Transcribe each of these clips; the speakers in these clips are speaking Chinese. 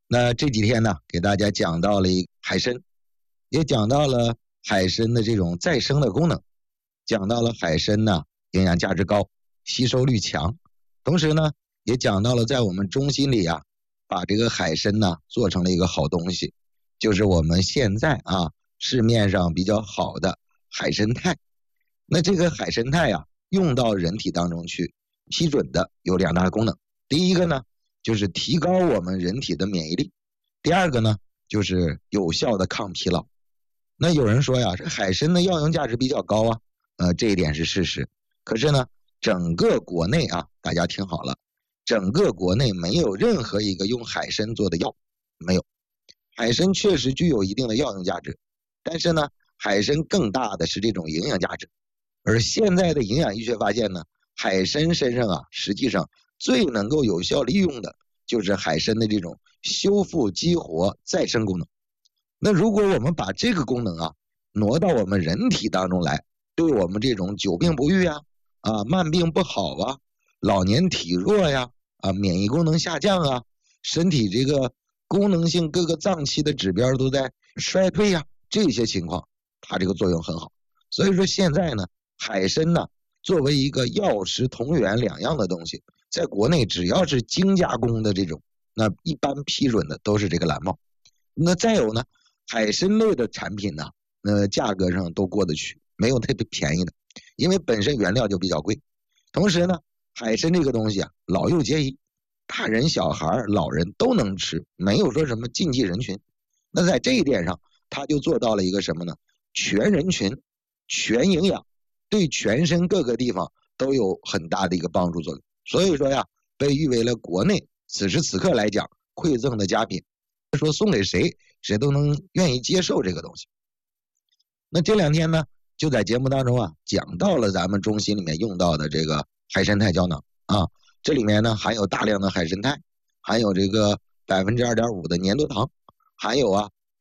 那这几天呢，给大家讲到了海参，也讲到了海参的这种再生的功能，讲到了海参呢营养价值高，吸收率强，同时呢也讲到了在我们中心里啊，把这个海参呢做成了一个好东西，就是我们现在市面上比较好的海参肽。那这个海参肽用到人体当中去，批准的有2大功能。第一个呢，就是提高我们人体的免疫力；第二个呢，就是有效的抗疲劳。那有人说呀，这海参的药用价值比较高这一点是事实。可是呢，整个国内大家听好了，整个国内没有任何一个用海参做的药，没有。海参确实具有一定的药用价值，但是呢，海参更大的是这种营养价值。而现在的营养医学发现呢，海参身上实际上最能够有效利用的就是海参的这种修复激活再生功能。那如果我们把这个功能挪到我们人体当中来，对我们这种久病不愈慢病不好老年体弱免疫功能下降身体这个功能性各个脏器的指标都在衰退这些情况它这个作用很好。所以说现在呢，海参呢作为一个药食同源2样的东西，在国内只要是精加工的这种，那一般批准的都是这个蓝帽。那再有呢，海参类的产品呢，价格上都过得去，没有特别便宜的，因为本身原料就比较贵。同时呢，海参这个东西老幼皆宜，大人小孩老人都能吃，没有说什么禁忌人群。那在这一点上，它就做到了一个什么呢？全人群、全营养，对全身各个地方都有很大的一个帮助作用。所以说被誉为了国内此时此刻来讲馈赠的佳品，说送给谁都能愿意接受这个东西。那这2天呢，就在节目当中讲到了咱们中心里面用到的这个海参肽胶囊这里面呢含有大量的海参肽，含有这个 2.5% 的粘多糖，含有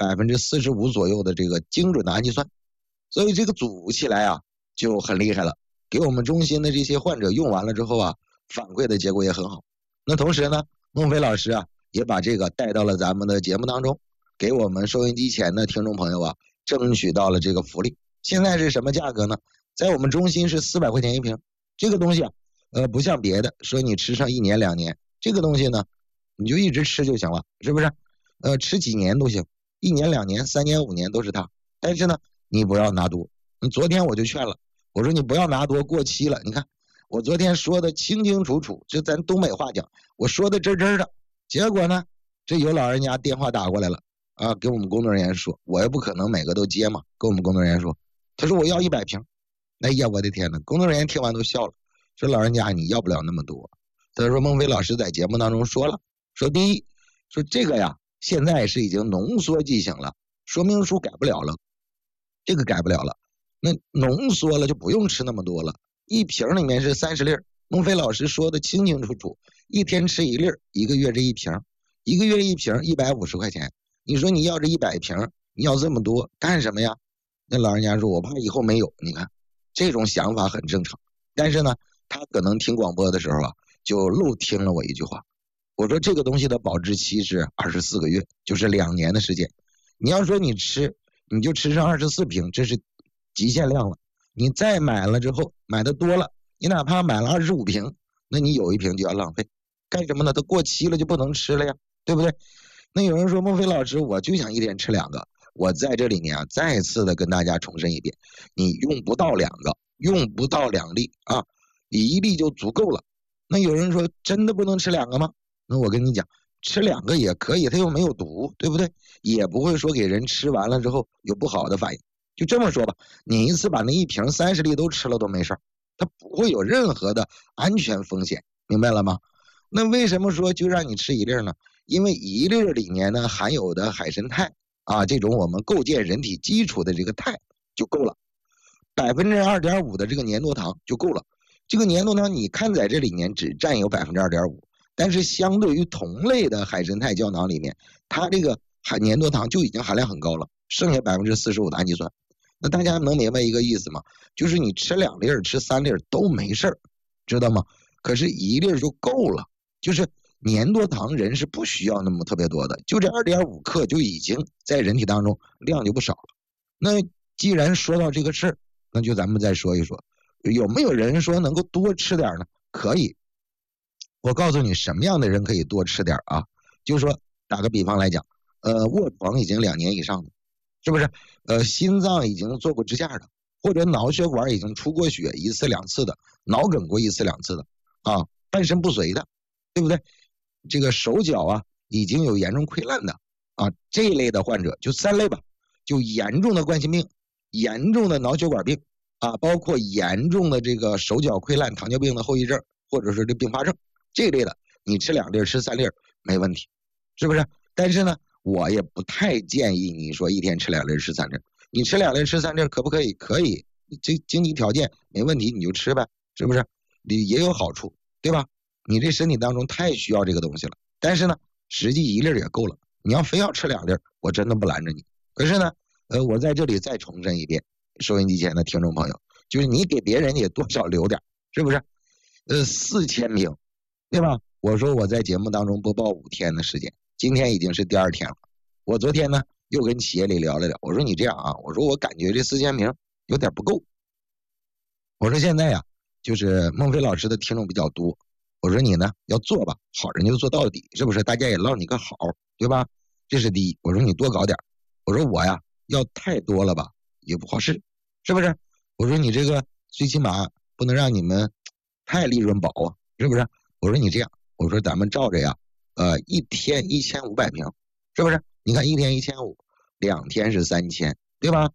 45%左右的这个精准的氨基酸。所以这个组起来就很厉害了，给我们中心的这些患者用完了之后反馈的结果也很好。那同时呢，孟非老师也把这个带到了咱们的节目当中，给我们收音机前的听众朋友争取到了这个福利。现在是什么价格呢？在我们中心是400块钱一瓶。这个东西不像别的说你吃上1年2年，这个东西呢你就一直吃就行了，是不是？吃几年都行，1年2年3年5年都是它。但是呢，你不要拿多。昨天我就劝了，我说你不要拿多，过期了。你看我昨天说的清清楚楚，这咱东北话讲，我说的真的。结果呢，这有老人家电话打过来了给我们工作人员说，我也不可能每个都接嘛，跟我们工作人员说，他说我要100瓶。哎呀，我的天哪！工作人员听完都笑了，说老人家你要不了那么多。他说孟非老师在节目当中说了，说第一，说这个现在是已经浓缩剂型了，说明书改不了了，这个改不了了。那浓缩了就不用吃那么多了，一瓶里面是30粒，孟非老师说的清清楚楚，一天吃1粒，1个月这一瓶，1个月一瓶150块钱。你说你要这100瓶，你要这么多干什么呀？那老人家说我怕以后没有。你看这种想法很正常，但是呢他可能听广播的时候就漏听了我一句话。我说这个东西的保质期是24个月，就是2年的时间。你要说你吃，你就吃上24瓶，这是极限量了。你再买了之后，买的多了，你哪怕买了25瓶，那你有1瓶就要浪费，干什么呢？它过期了就不能吃了呀，对不对？那有人说孟非老师，我就想一天吃2个。我在这里面再次的跟大家重申一遍，你用不到2个，用不到2粒1粒就足够了。那有人说真的不能吃2个吗？那我跟你讲，吃2个也可以，它又没有毒，对不对？也不会说给人吃完了之后有不好的反应。就这么说吧，你一次把那1瓶30粒都吃了都没事，它不会有任何的安全风险，明白了吗？那为什么说就让你吃1粒呢？因为1粒里面呢含有的海参肽这种我们构建人体基础的这个肽就够了，2.5%的这个粘多糖就够了。这个粘多糖你看在这里面只占有 2.5%， 但是相对于同类的海参肽胶囊里面，它这个粘多糖就已经含量很高了，剩下 45% 的氨基酸。那大家能明白一个意思吗？就是你吃2粒吃3粒都没事儿，知道吗？可是1粒就够了，就是粘多糖人是不需要那么特别多的，就这2.5克就已经在人体当中量就不少了。那既然说到这个事儿，那就咱们再说一说，有没有人说能够多吃点呢？可以，我告诉你什么样的人可以多吃点啊？就是说打个比方来讲，卧床已经2年以上的，是不是？心脏已经做过支架的，或者脑血管已经出过血1次2次的，脑梗过1次2次的啊，半身不遂的，对不对？这个手脚啊已经有严重溃烂的啊，这一类的患者就3类吧，就严重的冠心病、严重的脑血管病啊，包括严重的这个手脚溃烂、糖尿病的后遗症，或者说这并发症这一类的，你吃2粒吃3粒没问题，是不是？但是呢，我也不太建议你说1天吃2粒吃3粒，你吃2粒吃3粒可不可以？可以，这经济条件没问题你就吃呗，是不是？你也有好处，对吧？你这身体当中太需要这个东西了，但是呢，实际1粒也够了。你要非要吃2粒，我真的不拦着你。可是呢，我在这里再重申一遍，收音机前的听众朋友，就是你给别人也多少留点，是不是？4000瓶，对吧？我说我在节目当中播报5天的时间，今天已经是第2天了。我昨天呢又跟企业里聊了聊，我说你这样啊，我说我感觉这4000瓶有点不够。我说现在呀，就是孟非老师的听众比较多。我说你呢要做吧，好人就做到底，是不是？大家也落你个好，对吧？这是第一。我说你多搞点，我说我呀要太多了吧也不好使，是不是？我说你这个最起码不能让你们太利润薄啊，是不是？我说你这样，我说咱们照着呀，1天1500瓶，是不是？你看1天1500，2天是3000，对吧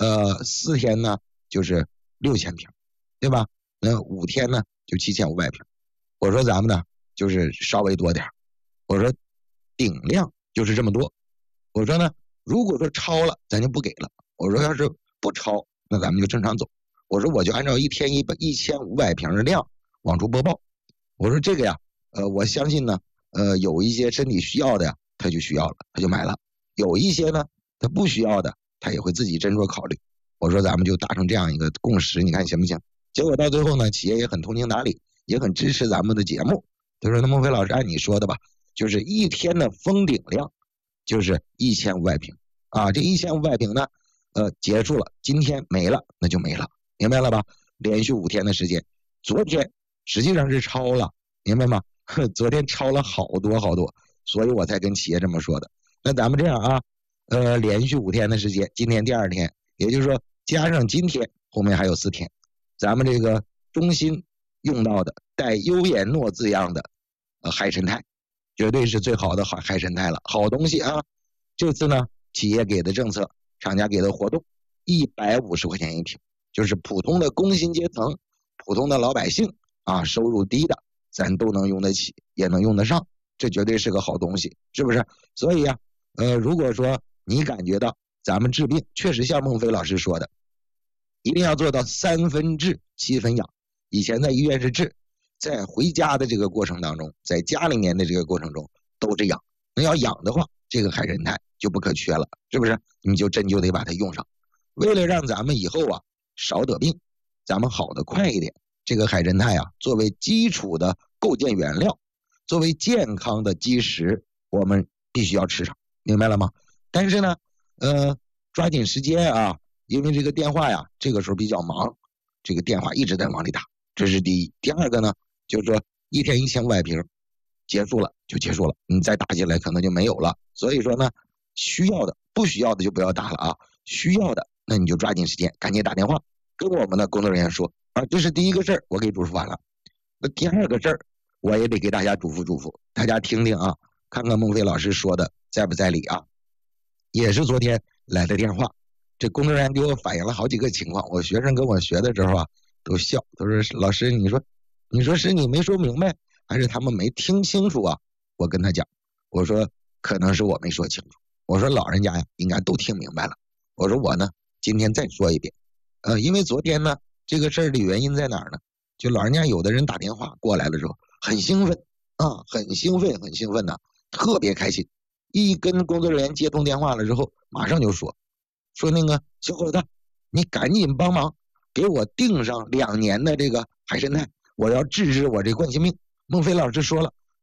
？4天呢就是6000瓶，对吧？那5天呢就7500瓶。我说咱们呢就是稍微多点，我说顶量就是这么多。我说呢，如果说超了咱就不给了。我说要是不超，那咱们就正常走。我说我就按照1天1500瓶的量往出播报。我说这个呀，我相信呢，有一些身体需要的呀，他就需要了，他就买了；有一些呢，他不需要的，他也会自己斟酌考虑。我说咱们就达成这样一个共识，你看行不行？结果到最后呢，企业也很通情达理，也很支持咱们的节目。他说：“那孟非老师按你说的吧，就是1天的封顶量就是1500瓶啊，这1500瓶呢，结束了，今天没了，那就没了，明白了吧？连续5天的时间，昨天实际上是超了，明白吗？昨天超了好多好多，所以我才跟企业这么说的。那咱们这样啊，连续5天的时间，今天第2天，也就是说加上今天，后面还有4天，咱们这个中心用到的带优颜诺字样的海参肽，绝对是最好的海参肽了，好东西啊！这次呢，企业给的政策，厂家给的活动，150块钱1瓶，就是普通的工薪阶层、普通的老百姓啊，收入低的，咱都能用得起，也能用得上，这绝对是个好东西，是不是？所以呀，如果说你感觉到咱们治病确实像孟非老师说的，一定要做到3分治7分养。以前在医院是治，在回家的这个过程当中，在家里面的这个过程中都是养。那要养的话，这个海参肽就不可缺了，是不是？你就真就得把它用上。为了让咱们以后啊少得病，咱们好的快一点，这个海参肽啊作为基础的构建原料，作为健康的基石，我们必须要吃上，明白了吗？但是呢，抓紧时间啊，因为这个电话呀，这个时候比较忙，这个电话一直在往里打，这是第一。第二个呢，就是说1天1500瓶，结束了就结束了，你再打进来可能就没有了。所以说呢，需要的不需要的就不要打了啊，需要的那你就抓紧时间，赶紧打电话跟我们的工作人员说啊，这是第一个事儿，我给嘱咐完了。那第二个事儿，我也得给大家嘱咐，大家听听啊，看看孟非老师说的在不在理啊。也是昨天来的电话，这工作人员给我反映了好几个情况，我学生跟我学的时候啊都笑，都说老师你说是你没说明白，还是他们没听清楚啊？我跟他讲，我说可能是我没说清楚，我说老人家呀应该都听明白了，我说我呢今天再说一遍，因为昨天呢这个事儿的原因在哪儿呢？就老人家有的人打电话过来了之后很兴奋啊，很兴奋呐，特别开心。一跟工作人员接通电话了之后，马上就说那个小伙子，你赶紧帮忙给我订上2年的这个海参肽，我要治我这冠心病。孟非老师说了，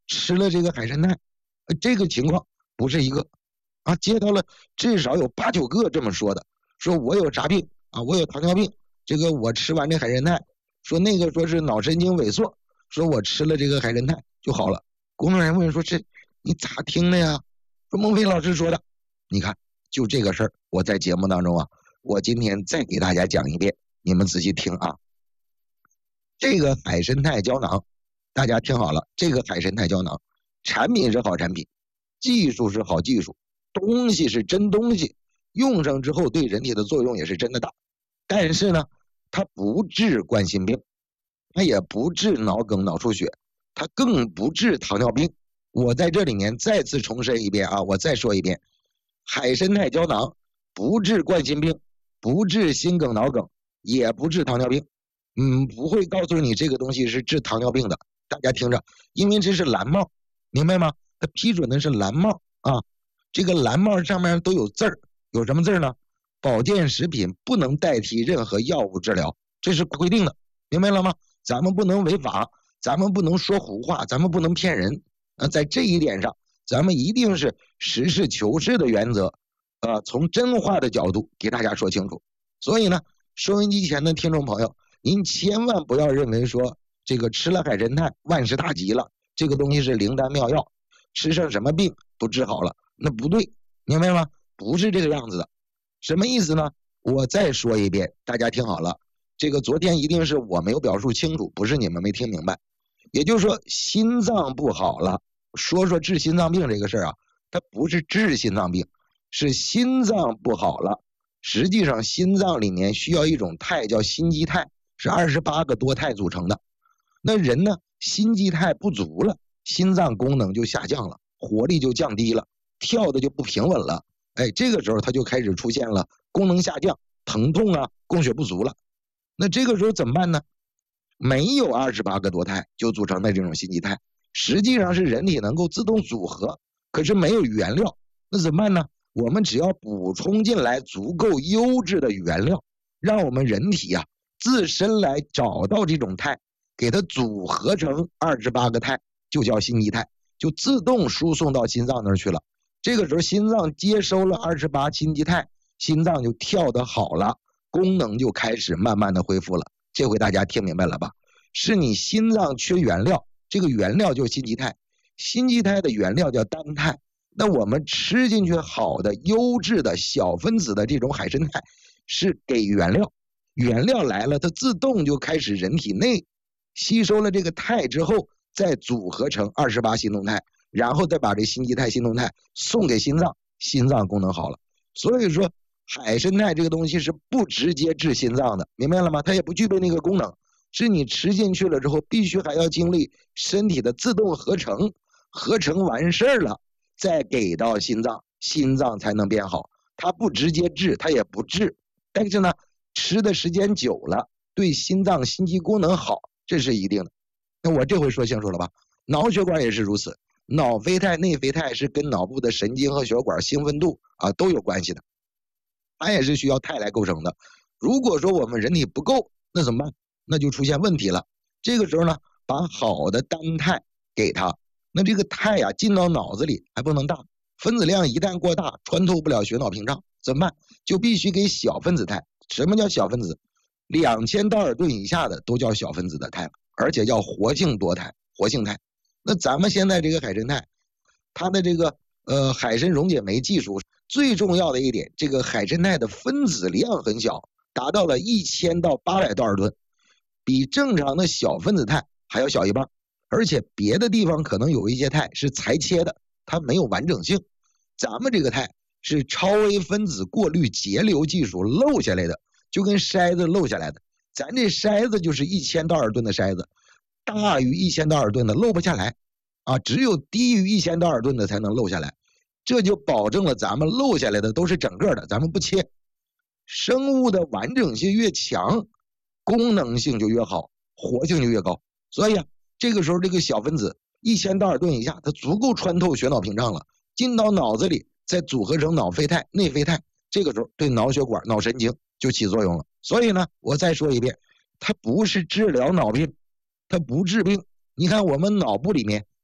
吃了这个海参肽，这个情况不是一个啊，接到了至少有8、9个这么说的，说我有啥病啊，我有糖尿病，这个我吃完这海参肽，说那个说是脑神经萎缩，说我吃了这个海参肽就好了。工作人员问说这你咋听的呀？说孟非老师说的。你看就这个事儿，我在节目当中啊，我今天再给大家讲一遍，你们仔细听啊。这个海参肽胶囊，大家听好了，这个海参肽胶囊产品是好产品，技术是好技术，东西是真东西，用上之后对人体的作用也是真的大。但是呢，它不治冠心病，它也不治脑梗脑出血，它更不治糖尿病。我在这里面再次重申一遍啊，我再说一遍，海参肽胶囊不治冠心病，不治心梗脑梗，也不治糖尿病。不会告诉你这个东西是治糖尿病的，大家听着，因为这是蓝帽，明白吗？它批准的是蓝帽啊，这个蓝帽上面都有字儿，有什么字呢？保健食品不能代替任何药物治疗，这是规定的，明白了吗？咱们不能违法，咱们不能说胡话，咱们不能骗人。在这一点上，咱们一定是实事求是的原则，从真话的角度给大家说清楚。所以呢，收音机前的听众朋友，您千万不要认为说这个吃了海参肽万事大吉了，这个东西是灵丹妙药，吃上什么病都治好了，那不对，明白吗？不是这个样子的。什么意思呢？我再说一遍，大家听好了，这个昨天一定是我没有表述清楚，不是你们没听明白。也就是说心脏不好了，说治心脏病这个事儿啊，它不是治心脏病，是心脏不好了。实际上心脏里面需要一种肽叫心肌肽，是28个多肽组成的。那人呢，心肌肽不足了，心脏功能就下降了，活力就降低了，跳的就不平稳了。这个时候它就开始出现了功能下降、疼痛啊、供血不足了。那这个时候怎么办呢？没有28个多肽就组成的这种心肌肽，实际上是人体能够自动组合，可是没有原料，那怎么办呢？我们只要补充进来足够优质的原料，让我们人体啊自身来找到这种肽，给它组合成28个肽，就叫心肌肽，就自动输送到心脏那儿去了。这个时候心脏接收了28心肌肽，心脏就跳得好了，功能就开始慢慢的恢复了。这回大家听明白了吧？是你心脏缺原料，这个原料就是心肌肽，心肌肽的原料叫单肽。那我们吃进去好的优质的小分子的这种海参肽是给原料，原料来了，它自动就开始人体内吸收了这个肽之后，再组合成28心动肽，然后再把这心肌肽、心动肽送给心脏，心脏功能好了。所以说海参肽这个东西是不直接治心脏的，明白了吗？它也不具备那个功能，是你吃进去了之后，必须还要经历身体的自动合成，合成完事儿了，再给到心脏，心脏才能变好。它不直接治，它也不治，但是呢，吃的时间久了，对心脏心肌功能好，这是一定的。那我这回说清楚了吧？脑血管也是如此，脑啡肽、内啡肽是跟脑部的神经和血管兴奋度都有关系的，它也是需要肽来构成的。如果说我们人体不够，那怎么办？那就出现问题了。这个时候呢，把好的单肽给它，那这个肽进到脑子里还不能大，分子量一旦过大，穿透不了血脑屏障，怎么办？就必须给小分子肽。什么叫小分子？2000道尔顿以下的都叫小分子的肽了，而且叫活性多肽、活性肽。那咱们现在这个海参肽，它的这个海参溶解酶技术最重要的一点，这个海参肽的分子量很小，达到了1000到800道尔顿，比正常的小分子肽还要小一半。而且别的地方可能有一些肽是裁切的，它没有完整性。咱们这个肽是超微分子过滤节流技术漏下来的，就跟筛子漏下来的。咱这筛子就是1000道尔顿的筛子，大于1000道尔顿的漏不下来只有低于1000道尔顿的才能漏下来。这就保证了咱们漏下来的都是整个的，咱们不切。生物的完整性越强，功能性就越好，活性就越高。所以这个时候这个小分子1000道尔顿以下，它足够穿透血脑屏障了，进到脑子里，再组合成脑啡肽、内啡肽，这个时候对脑血管、脑神经就起作用了。所以呢，我再说一遍，它不是治疗脑病，它不治病。你看我们脑部里面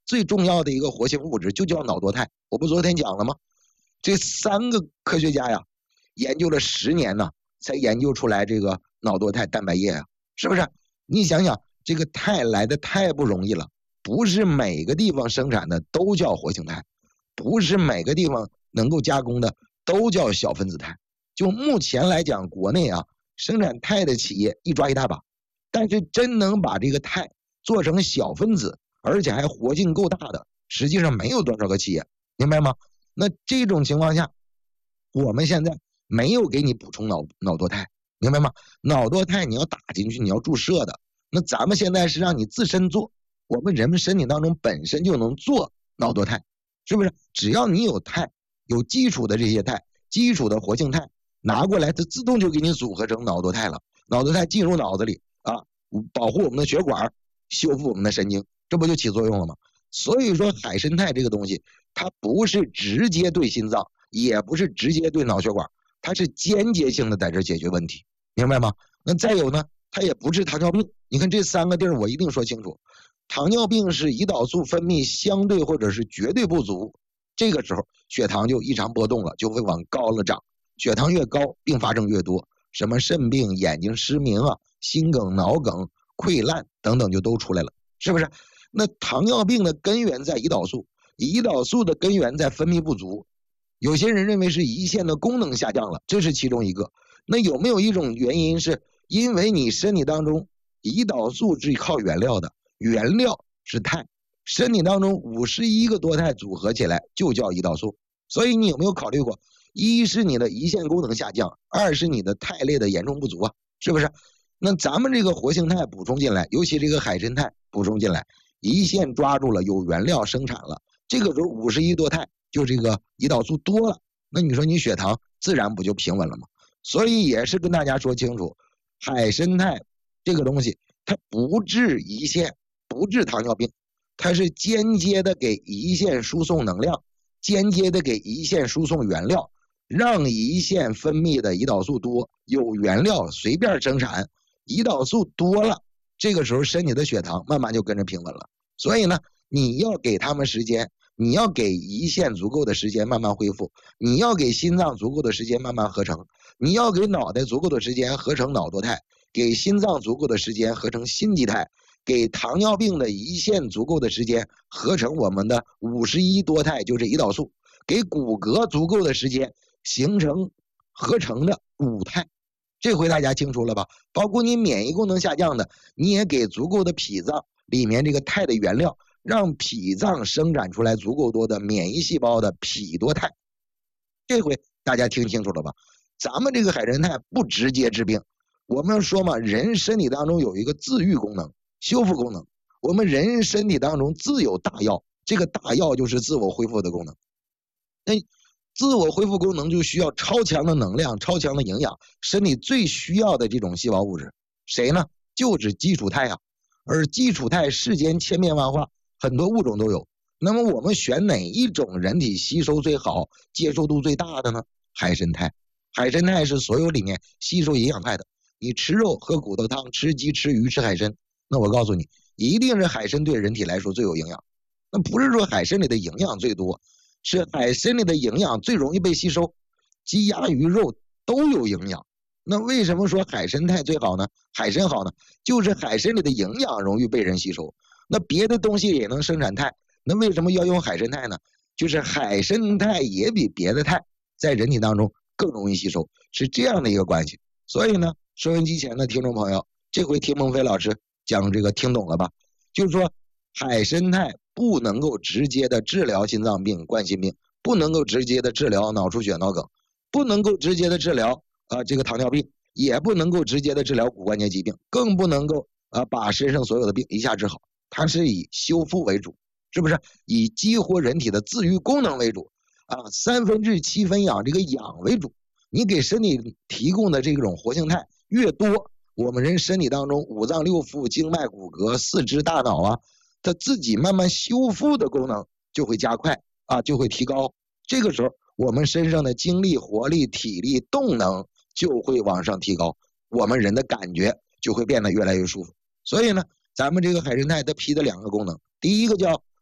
最重要的一个活性物质就叫脑多肽。我不昨天讲了吗？这3个科学家呀，研究了10年呢，才研究出来这个脑多肽蛋白液啊，是不是？你想想，这个肽来的太不容易了，不是每个地方生产的都叫活性肽，不是每个地方能够加工的都叫小分子肽。就目前来讲，国内啊，生产肽的企业一抓一大把，但是真能把这个肽做成小分子，而且还活性够大的，实际上没有多少个企业，明白吗？那这种情况下，我们现在没有给你补充脑多肽，明白吗？脑多肽你要打进去，你要注射的。那咱们现在是让你自身做，我们人们身体当中本身就能做脑多肽，是不是？只要你有肽，有基础的这些肽，基础的活性肽拿过来，它自动就给你组合成脑多肽了。脑多肽进入脑子里啊，保护我们的血管，修复我们的神经，这不就起作用了吗？所以说海参肽这个东西，它不是直接对心脏，也不是直接对脑血管，它是间接性的在这解决问题，明白吗？那再有呢，它也不治糖尿病。你看这3个地儿我一定说清楚，糖尿病是胰岛素分泌相对或者是绝对不足，这个时候血糖就异常波动了，就会往高了涨，血糖越高并发症越多，什么肾病、眼睛失明啊、心梗、脑梗、溃烂等等就都出来了，是不是？那糖尿病的根源在胰岛素，胰岛素的根源在分泌不足，有些人认为是胰腺的功能下降了，这是其中一个。那有没有一种原因是因为你身体当中胰岛素是靠原料的，原料是肽，身体当中51个多肽组合起来就叫胰岛素。所以你有没有考虑过，一是你的胰腺功能下降，二是你的肽类的严重不足啊，是不是？那咱们这个活性肽补充进来，尤其这个海参肽补充进来，胰腺抓住了，有原料生产了，这个时候51多肽就这个胰岛素多了，那你说你血糖自然不就平稳了吗？所以也是跟大家说清楚，海参肽这个东西它不治胰腺，不治糖尿病，它是间接的给胰腺输送能量，间接的给胰腺输送原料，让胰腺分泌的胰岛素多，有原料随便生产，胰岛素多了，这个时候身体的血糖慢慢就跟着平稳了。所以呢，你要给他们时间，你要给胰腺足够的时间慢慢恢复，你要给心脏足够的时间慢慢合成，你要给脑袋足够的时间合成脑多肽，给心脏足够的时间合成心肌肽，给糖尿病的胰腺足够的时间合成我们的51多肽，就是胰岛素，给骨骼足够的时间形成合成的五肽。这回大家清楚了吧？包括你免疫功能下降的，你也给足够的脾脏里面这个肽的原料，让脾脏生产出来足够多的免疫细胞的脾多肽。这回大家听清楚了吧？咱们这个海参肽不直接治病，我们说嘛，人身体当中有一个自愈功能、修复功能，我们人身体当中自有大药，这个大药就是自我恢复的功能。那自我恢复功能就需要超强的能量、超强的营养，身体最需要的这种细胞物质，谁呢？就是基础肽啊。而基础肽世间千变万化，很多物种都有。那么我们选哪一种人体吸收最好、接受度最大的呢？海参肽。海参肽是所有里面吸收营养快的。你吃肉、喝骨头汤、吃鸡、吃鱼、吃海参，那我告诉你，一定是海参对人体来说最有营养。那不是说海参里的营养最多，是海参里的营养最容易被吸收。鸡鸭鱼肉都有营养，那为什么说海参肽最好呢？海参好呢？就是海参里的营养容易被人吸收。那别的东西也能生产肽，那为什么要用海参肽呢？就是海参肽也比别的肽在人体当中更容易吸收，是这样的一个关系。所以呢，收音机前的听众朋友，这回听孟非老师讲这个听懂了吧？就是说海参肽不能够直接的治疗心脏病、冠心病，不能够直接的治疗脑出血、脑梗，不能够直接的治疗这个糖尿病，也不能够直接的治疗骨关节疾病，更不能够把身上所有的病一下治好。它是以修复为主，是不是？以激活人体的自愈功能为主，3分治7分养，这个养为主。你给身体提供的这种活性肽越多，我们人身体当中五脏六腑、经脉、骨骼、四肢、大脑它自己慢慢修复的功能就会加快就会提高。这个时候我们身上的精力、活力、体力、动能就会往上提高，我们人的感觉就会变得越来越舒服。所以呢，咱们这个海参肽它批的2个功能，第一个叫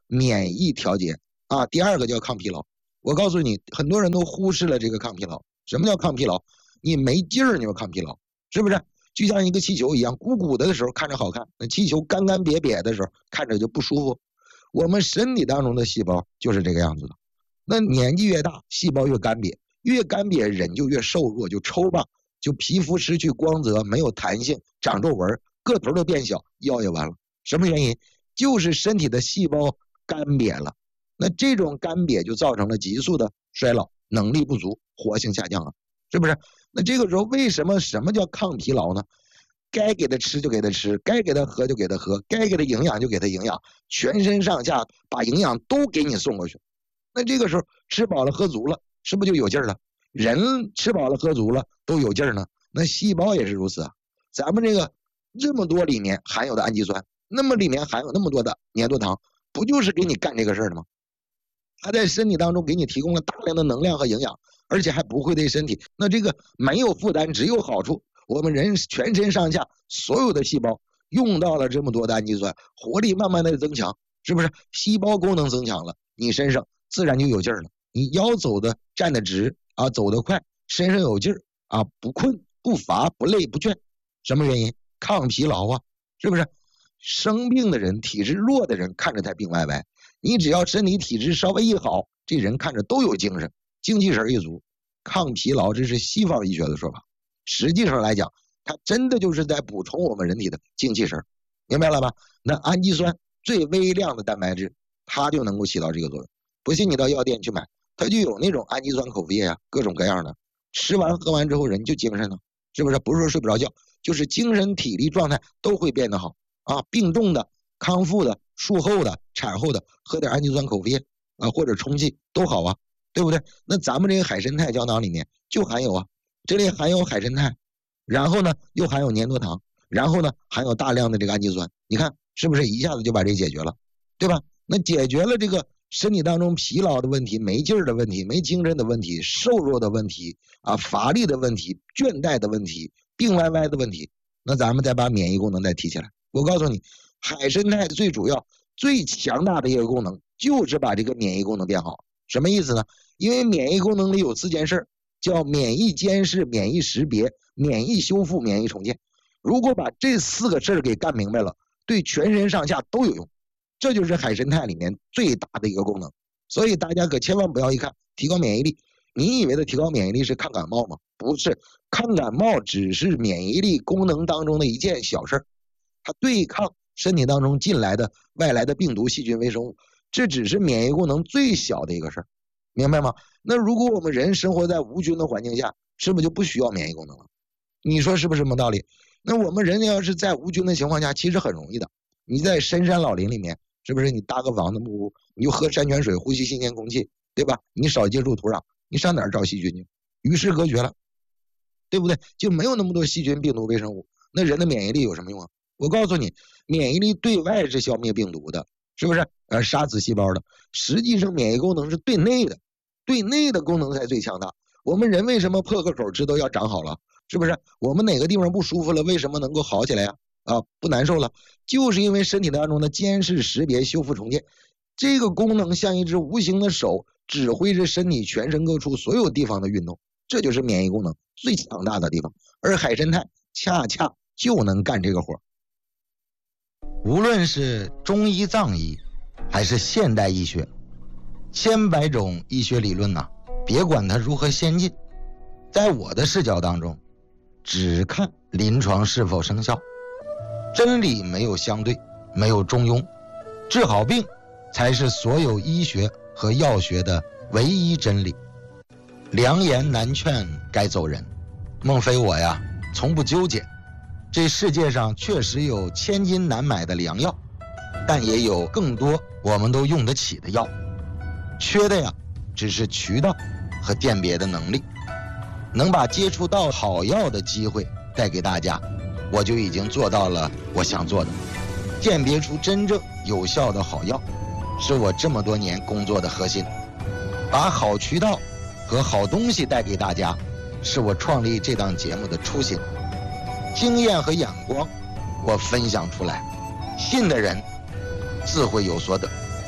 免疫调节啊，第二个叫抗疲劳。我告诉你，很多人都忽视了这个抗疲劳。什么叫抗疲劳？你没劲儿，你就抗疲劳，是不是？就像一个气球一样，鼓鼓的时候看着好看，那气球干干瘪瘪的时候看着就不舒服。我们身体当中的细胞就是这个样子的。那年纪越大，细胞越干瘪，越干瘪人就越瘦弱，就抽吧，就皮肤失去光泽，没有弹性，长皱纹，个头都变小，腰也完了。什么原因？就是身体的细胞干瘪了。那这种干瘪就造成了急速的衰老，能力不足，活性下降啊，是不是？那这个时候为什么什么叫抗疲劳呢？该给他吃就给他吃，该给他喝就给他喝，该给他营养就给他营养，全身上下把营养都给你送过去。那这个时候吃饱了喝足了，是不是就有劲儿了？人吃饱了喝足了都有劲儿呢，那细胞也是如此啊。咱们这个这么多里面含有的氨基酸，那么里面含有那么多的粘多糖，不就是给你干这个事儿的吗？它在身体当中给你提供了大量的能量和营养，而且还不会对身体，那这个没有负担，只有好处。我们人全身上下所有的细胞用到了这么多的氨基酸，活力慢慢的增强，是不是？细胞功能增强了，你身上自然就有劲儿了。你腰走的站得直啊，走得快，身上有劲儿啊，不困不乏不累不倦。什么原因？抗疲劳啊，是不是？生病的人，体质弱的人看着才病歪歪，你只要身体体质稍微一好，这人看着都有精神，精气神一足。抗疲劳这是西方医学的说法，实际上来讲，它真的就是在补充我们人体的精气神，明白了吧？那氨基酸最微量的蛋白质，它就能够起到这个作用。不信你到药店去买，它就有那种氨基酸口服液啊，各种各样的，吃完喝完之后人就精神了，是不是？不是说睡不着觉，就是精神体力状态都会变得好啊。病重的、康复的、术后的、产后的，喝点氨基酸口服液啊，或者冲剂都好啊，对不对？那咱们这个海参肽胶囊里面就含有啊，这里含有海参肽，然后呢又含有粘多糖，然后呢含有大量的这个氨基酸，你看是不是一下子就把这解决了，对吧？那解决了这个身体当中疲劳的问题、没劲儿的问题、没精神的问题、瘦弱的问题啊、乏力的问题、倦怠的问题、病歪歪的问题，那咱们再把免疫功能再提起来。我告诉你，海参肽最主要、最强大的一个功能就是把这个免疫功能变好。什么意思呢？因为免疫功能里有4件事，叫免疫监视、免疫识别、免疫修复、免疫重建。如果把这4个事给干明白了，对全身上下都有用。这就是海参肽里面最大的一个功能。所以大家可千万不要一看提高免疫力，你以为的提高免疫力是抗感冒吗？不是，抗感冒只是免疫力功能当中的一件小事，它对抗身体当中进来的外来的病毒、细菌、微生物，这只是免疫功能最小的一个事儿，明白吗？那如果我们人生活在无菌的环境下，是不是就不需要免疫功能了？你说是不是什么道理？那我们人要是在无菌的情况下，其实很容易的。你在深山老林里面，是不是你搭个房子木屋，你就喝山泉水，呼吸新鲜空气，对吧？你少接触土壤，你上哪儿找细菌去？与世隔绝了，对不对？就没有那么多细菌、病毒、微生物，那人的免疫力有什么用啊？我告诉你，免疫力对外是消灭病毒的，是不是？杀死细胞的。实际上，免疫功能是对内的，对内的功能才最强大。我们人为什么破个口知道要长好了？是不是？我们哪个地方不舒服了，为什么能够好起来呀？不难受了，就是因为身体当中的监视、识别、修复、重建这个功能像一只无形的手，指挥着身体全身各处所有地方的运动，这就是免疫功能最强大的地方。而海参肽恰恰就能干这个活。无论是中医、藏医，还是现代医学，千百种医学理论呢，别管它如何先进，在我的视角当中，只看临床是否生效。真理没有相对，没有中庸，治好病才是所有医学和药学的唯一真理。良言难劝该走人，孟非我呀从不纠结。这世界上确实有千金难买的良药，但也有更多我们都用得起的药，缺的呀只是渠道和鉴别的能力。能把接触到好药的机会带给大家，我就已经做到了我想做的。鉴别出真正有效的好药，是我这么多年工作的核心。把好渠道和好东西带给大家，是我创立这档节目的初心。经验和眼光我分享出来，信的人自会有所得。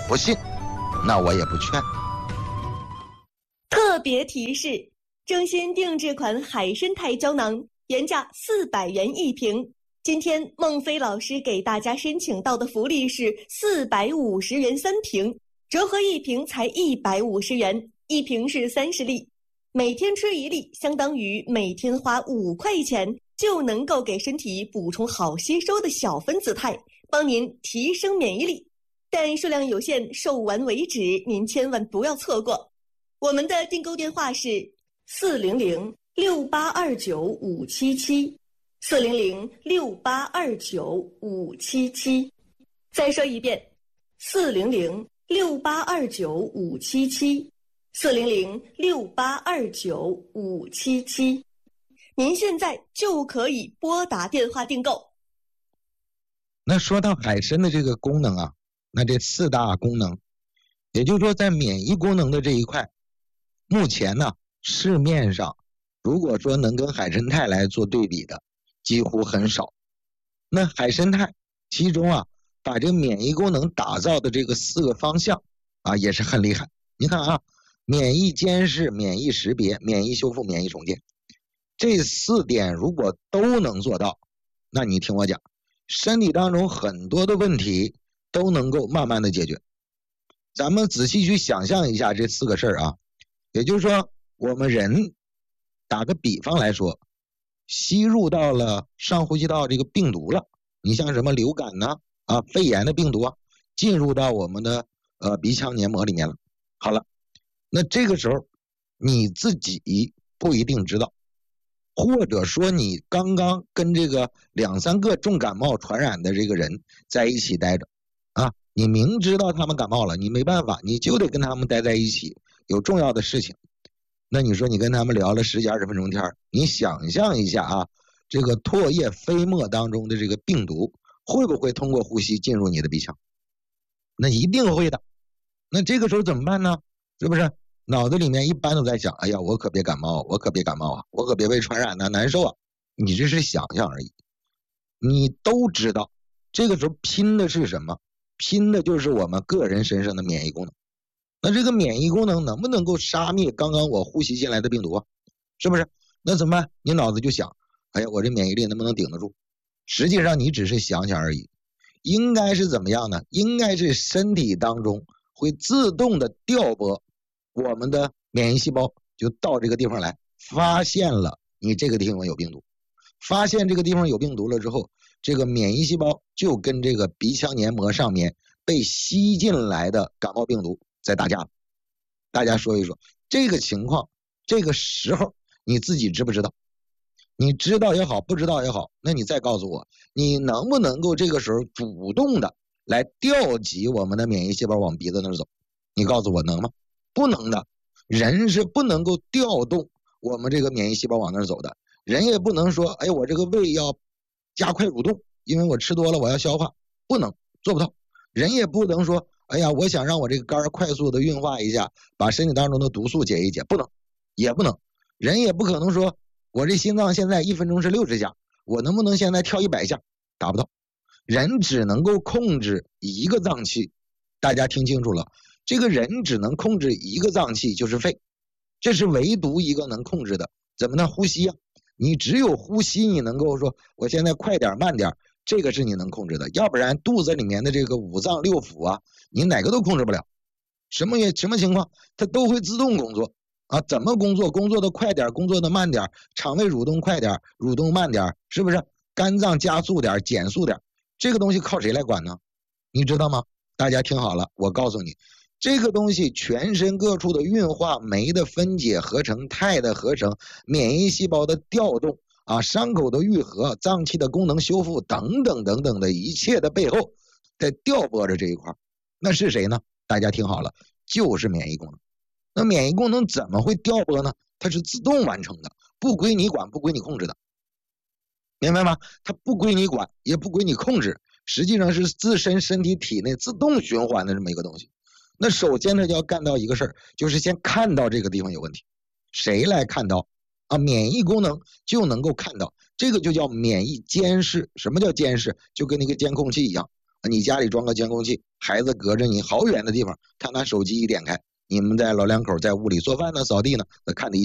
不信，那我也不劝。 特别提示：正新定制款海参肽胶囊，原价400元一瓶。今天孟非老师给大家申请到的福利是450元3瓶，折合一瓶才150元，一瓶是30粒，每天吃1粒，相当于每天花5块钱，就能够给身体补充好吸收的小分子肽，帮您提升免疫力。但数量有限，售完为止，您千万不要错过。我们的订购电话是400-6829-577，400-6829-577。再说一遍，400-6829-577，400-6829-577。您现在就可以拨打电话订购。 那说到海参的这个功能啊，那这4大功能，也就是说在免疫功能的这一块，目前呢市面上如果说能跟海参肽来做对比的几乎很少。那海参肽其中啊把这个免疫功能打造的这个4个方向啊也是很厉害。你看啊，免疫监视、免疫识别、免疫修复、免疫重建，这4点如果都能做到，那你听我讲，身体当中很多的问题都能够慢慢的解决。咱们仔细去想象一下这4个事儿啊，也就是说我们人打个比方来说，吸入到了上呼吸道这个病毒了，你像什么流感呢肺炎的病毒啊，进入到我们的鼻腔黏膜里面了。好了，那这个时候你自己不一定知道，或者说你刚刚跟这个2、3个重感冒传染的这个人在一起待着啊，你明知道他们感冒了，你没办法，你就得跟他们待在一起，有重要的事情。那你说你跟他们聊了10几20分钟天，你想象一下啊，这个唾液飞沫当中的这个病毒会不会通过呼吸进入你的鼻腔？那一定会的。那这个时候怎么办呢？是不是脑子里面一般都在想，哎呀，我可别感冒，我可别感冒啊，我可别被传染啊，难受啊。你这是想象而已。你都知道这个时候拼的是什么？拼的就是我们个人身上的免疫功能。那这个免疫功能能不能够杀灭刚刚我呼吸进来的病毒啊？是不是？那怎么办？你脑子就想，哎呀，我这免疫力能不能顶得住？实际上你只是想想而已。应该是怎么样呢？应该是身体当中会自动的调拨我们的免疫细胞，就到这个地方来，发现了你这个地方有病毒，发现这个地方有病毒了之后，这个免疫细胞就跟这个鼻腔黏膜上面被吸进来的感冒病毒在打架了。大家说一说这个情况，这个时候你自己知不知道？你知道也好，不知道也好，那你再告诉我，你能不能够这个时候主动的来调集我们的免疫细胞往鼻子那儿走？你告诉我能吗？不能的。人是不能够调动我们这个免疫细胞往那儿走的。人也不能说，哎，我这个胃要加快蠕动，因为我吃多了我要消化，不能，做不到。人也不能说，哎呀，我想让我这个肝快速的运化一下，把身体当中的毒素解一解，不能，也不能。人也不可能说，我这心脏现在1分钟是60下，我能不能现在跳100下？达不到。人只能够控制一个脏器，大家听清楚了，这个人只能控制一个脏器，就是肺，这是唯独一个能控制的。怎么呢？呼吸啊，你只有呼吸你能够说我现在快点慢点，这个是你能控制的，要不然肚子里面的这个5脏6腑啊，你哪个都控制不了。什么情况它都会自动工作啊？怎么工作？工作的快点，工作的慢点，肠胃蠕动快点，蠕动慢点，是不是？肝脏加速点，减速点，这个东西靠谁来管呢？你知道吗？大家听好了，我告诉你，这个东西全身各处的运化、酶的分解合成、肽的合成、免疫细胞的调动啊、伤口的愈合、脏器的功能修复等等等等的一切的背后，在调拨着这一块。那是谁呢？大家听好了，就是免疫功能。那免疫功能怎么会调拨呢？它是自动完成的，不归你管，不归你控制的，明白吗？它不归你管，也不归你控制，实际上是自身身体体内自动循环的这么一个东西。那首先它就要干到一个事儿，就是先看到这个地方有问题。谁来看到啊？免疫功能就能够看到，这个就叫免疫监视。什么叫监视？就跟那个监控器一样。 你家里装个监控器，孩子隔着你好远的地方，他拿手机一点开，你们在老两口在屋里做饭呢、扫地呢，看得一